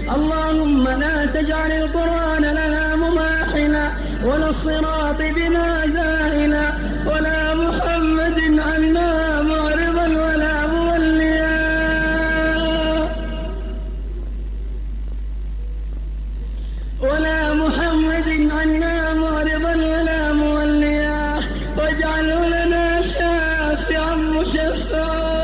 اللهم لا تجعل القرآن لنا مماحلا ولا الصراط بنا زائلا ولا محمد عنا معرضا ولا موليا ولا محمد عنا معرضا ولا موليا واجعله لنا شافعا مشفعا